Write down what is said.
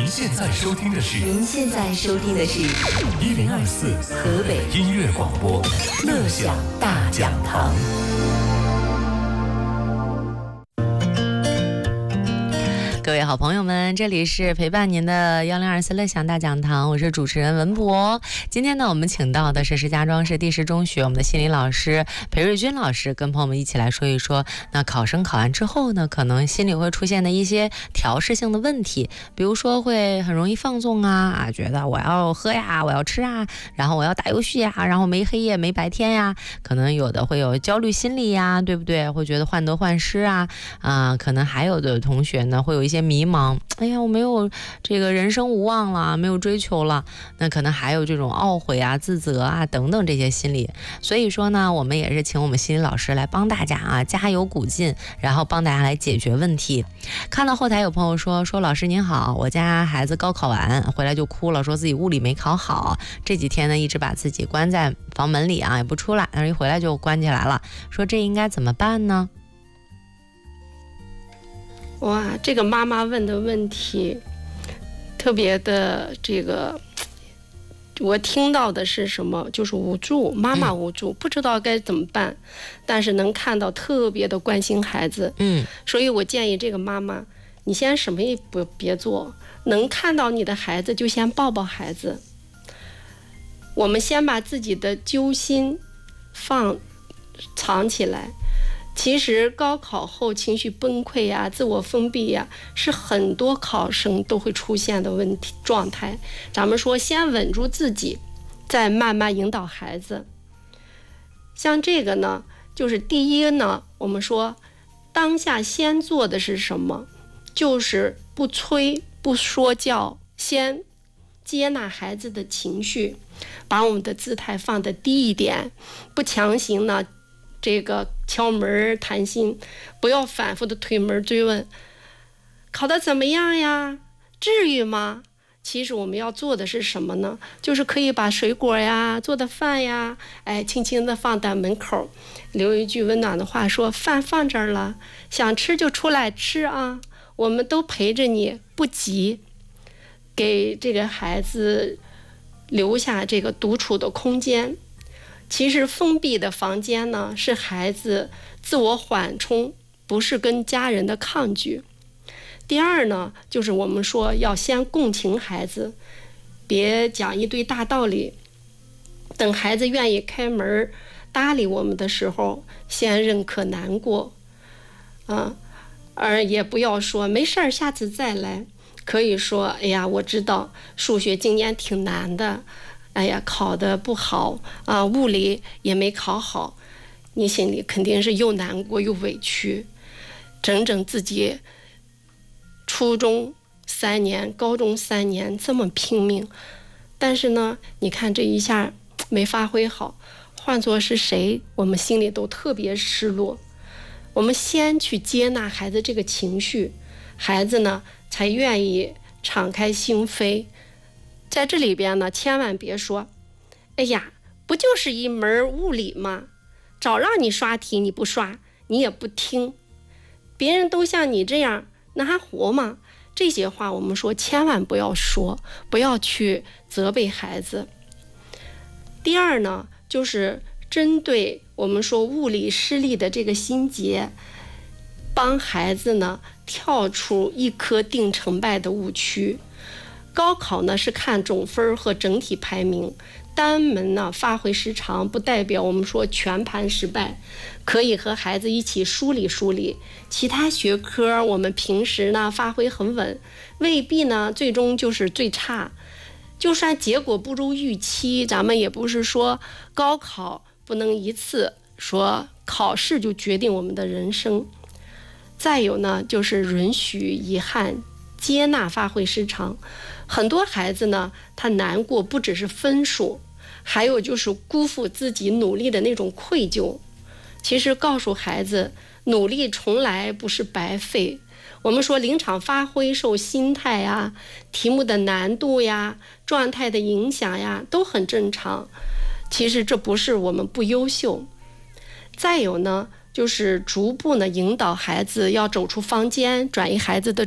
您现在收听的是 1024 河北音乐广播乐享大讲堂。 各位好朋友们，这里是陪伴您的1024乐享大讲堂，我是主持人文博。今天呢，我们请到的是石家庄市第10中学我们的心理老师裴瑞军老师，跟朋友们一起来说一说，那考生考完之后呢，可能心里会出现的一些调试性的问题，比如说会很容易放纵啊，觉得我要喝呀，我要吃啊，然后我要打游戏呀，然后没黑夜没白天呀，可能有的会有焦虑心理呀，对不对？会觉得患得患失啊，可能还有的同学呢会有一些迷茫，哎呀，我没有这个人生无望了，没有追求了，那可能还有这种懊悔啊、自责啊等等这些心理。所以说呢，我们也是请我们心理老师来帮大家加油鼓劲，然后帮大家来解决问题。看到后台有朋友说老师您好，我家孩子高考完回来就哭了，说自己物理没考好，这几天呢一直把自己关在房门里也不出来，但是一回来就关起来了，说这应该怎么办呢？ 哇，这个妈妈问的问题特别的我听到的是什么？就是无助，妈妈无助，不知道该怎么办，但是能看到特别的关心孩子。所以我建议这个妈妈，你先什么也别做，能看到你的孩子就先抱抱孩子。我们先把自己的揪心藏起来。其实高考后情绪崩溃呀、自我封闭呀，是很多考生都会出现的问题状态。咱们说先稳住自己，再慢慢引导孩子。像这个呢，就是第一呢，我们说当下先做的是什么？就是不催不说教，先接纳孩子的情绪，把我们的姿态放得低一点，不强行呢敲门谈心，不要反复的推门追问考得怎么样呀，至于吗？其实我们要做的是什么呢？就是可以把水果呀、做的饭呀，轻轻的放在门口，留一句温暖的话，说饭放这儿了，想吃就出来吃啊，我们都陪着你，不急。给这个孩子留下这个独处的空间。其实封闭的房间呢，是孩子自我缓冲，不是跟家人的抗拒。第二呢，就是我们说要先共情孩子，别讲一堆大道理，等孩子愿意开门搭理我们的时候，先认可难过而也不要说没事儿下次再来，可以说哎呀，我知道数学今年挺难的，哎呀，考得不好物理也没考好，你心里肯定是又难过又委屈，整整自己初中3年、高中3年这么拼命，但是呢，你看这一下没发挥好，换作是谁，我们心里都特别失落。我们先去接纳孩子这个情绪，孩子呢才愿意敞开心扉。在这里边呢，千万别说哎呀，不就是一门物理吗？早让你刷题你不刷，你也不听，别人都像你这样，那还活吗？这些话我们说千万不要说，不要去责备孩子。第二呢，就是针对我们说物理失利的这个心结，帮孩子呢跳出一颗定成败的误区。高考呢是看总分和整体排名，单门呢发挥失常不代表我们说全盘失败，可以和孩子一起梳理梳理。其他学科我们平时呢发挥很稳，未必呢最终就是最差。就算结果不如预期，咱们也不是说高考不能一次说考试就决定我们的人生。再有呢，就是允许遗憾，接纳发挥失常。很多孩子呢，他难过不只是分数，还有就是辜负自己努力的那种愧疚。其实告诉孩子，努力从来不是白费。我们说临场发挥受心态呀、题目的难度呀、状态的影响呀，都很正常。其实这不是我们不优秀。再有呢，就是逐步呢引导孩子要走出房间，转移孩子的